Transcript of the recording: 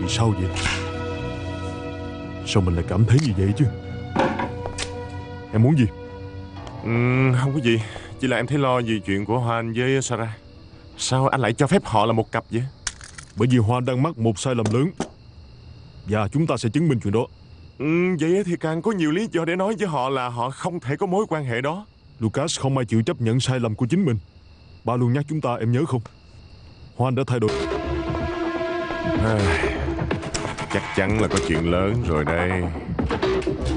Vì sao vậy? Sao mình lại cảm thấy như vậy chứ? Em muốn gì? Không có gì. Chỉ là em thấy lo vì chuyện của Hoan với Sarah. Sao anh lại cho phép họ là một cặp vậy? Bởi vì Hoa đang mắc một sai lầm lớn, và chúng ta sẽ chứng minh chuyện đó. Vậy thì càng có nhiều lý do để nói với họ là họ không thể có mối quan hệ đó. Lucas không ai chịu chấp nhận sai lầm của chính mình. Ba luôn nhắc chúng ta, em nhớ không? Hoan đã thay đổi. Chắc chắn là có chuyện lớn rồi đây.